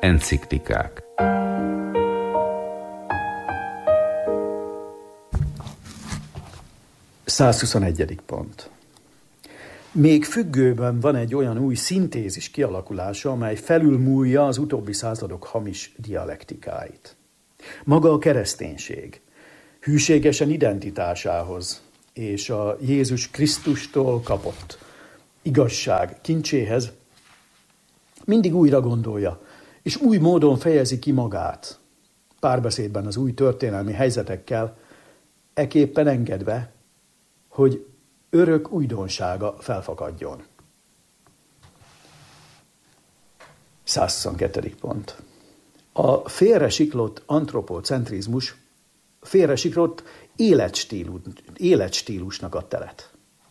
Enciklikák. ...121. pont. Még függőben van egy olyan új szintézis kialakulása, amely felülmúlja az utóbbi századok hamis dialektikáit. Maga a kereszténység hűségesen identitásához és a Jézus Krisztustól kapott igazság kincséhez mindig újra gondolja, és új módon fejezi ki magát, párbeszédben az új történelmi helyzetekkel, eképpen engedve, hogy örök újdonsága felfakadjon. 122. pont. A félresiklott antropocentrizmus félresiklott életstílusnak ad telet.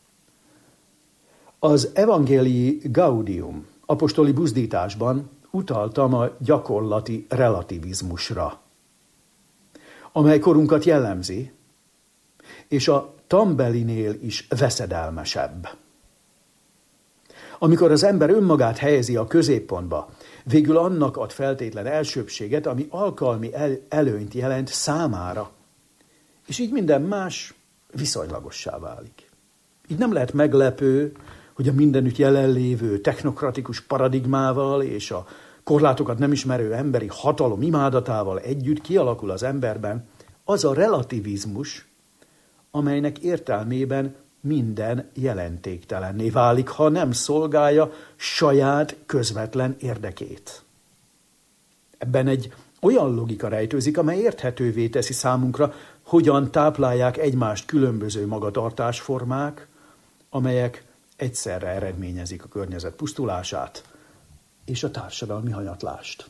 Az Evangelii Gaudium apostoli buzdításban utaltam a gyakorlati relativizmusra, amely korunkat jellemzi, és a Tambelinél is veszedelmesebb. Amikor az ember önmagát helyezi a középpontba, végül annak ad feltétlen elsőbbséget, ami alkalmi előnyt jelent számára, és így minden más viszonylagossá válik. Így nem lehet meglepő, hogy a mindenütt jelenlévő technokratikus paradigmával és a korlátokat nem ismerő emberi hatalom imádatával együtt kialakul az emberben az a relativizmus, amelynek értelmében minden jelentéktelenné válik, ha nem szolgálja saját közvetlen érdekét. Ebben egy olyan logika rejtőzik, amely érthetővé teszi számunkra, hogyan táplálják egymást különböző magatartásformák, amelyek egyszerre eredményezik a környezet pusztulását és a társadalmi hanyatlást.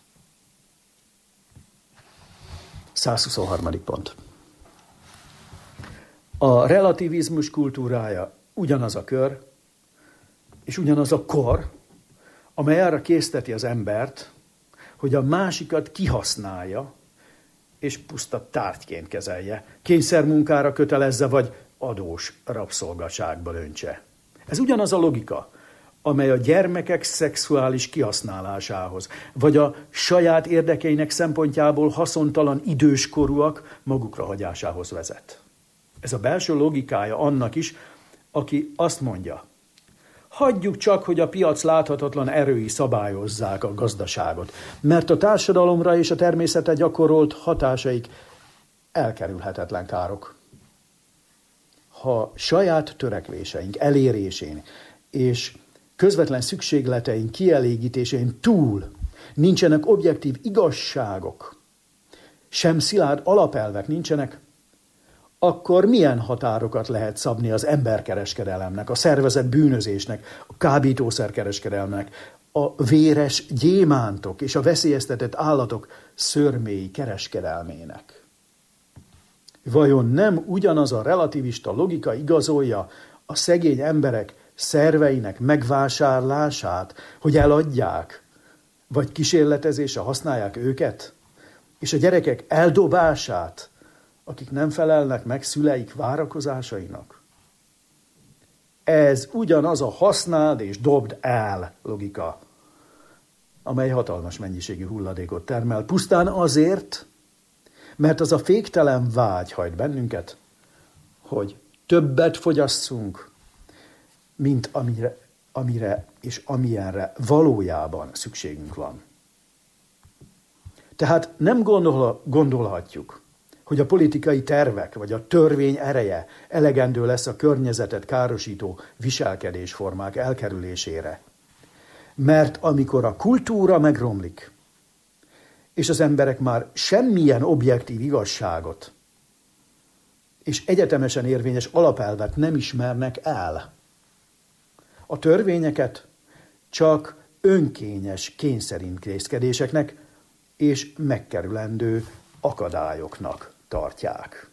123. pont. A relativizmus kultúrája ugyanaz a kör, és ugyanaz a kor, amely arra készteti az embert, hogy a másikat kihasználja, és puszta tárgyként kezelje, kényszermunkára kötelezze, vagy adós rabszolgaságba öntse. Ez ugyanaz a logika, amely a gyermekek szexuális kihasználásához, vagy a saját érdekeinek szempontjából haszontalan időskorúak magukra hagyásához vezet. Ez a belső logikája annak is, aki azt mondja, hagyjuk csak, hogy a piac láthatatlan erői szabályozzák a gazdaságot, mert a társadalomra és a természetre gyakorolt hatásaik elkerülhetetlen károk. Ha saját törekvéseink elérésén és közvetlen szükségleteink kielégítésén túl nincsenek objektív igazságok, sem szilárd alapelvek nincsenek, akkor milyen határokat lehet szabni az emberkereskedelemnek, a szervezett bűnözésnek, a kábítószerkereskedelemnek, a véres gyémántok és a veszélyeztetett állatok szörmély kereskedelmének? Vajon nem ugyanaz a relativista logika igazolja a szegény emberek szerveinek megvásárlását, hogy eladják, vagy kísérletezésre használják őket, és a gyerekek eldobását, akik nem felelnek meg szüleik várakozásainak? Ez ugyanaz a használd és dobd el logika, amely hatalmas mennyiségű hulladékot termel, pusztán azért, mert az a féktelen vágy hajt bennünket, hogy többet fogyasszunk, mint amire és amilyenre valójában szükségünk van. Tehát nem gondolhatjuk, hogy a politikai tervek vagy a törvény ereje elegendő lesz a környezetet károsító viselkedésformák elkerülésére. Mert amikor a kultúra megromlik, és az emberek már semmilyen objektív igazságot és egyetemesen érvényes alapelvet nem ismernek el, a törvényeket csak önkényes kényszerintézkedéseknek és megkerülendő akadályoknak tartják.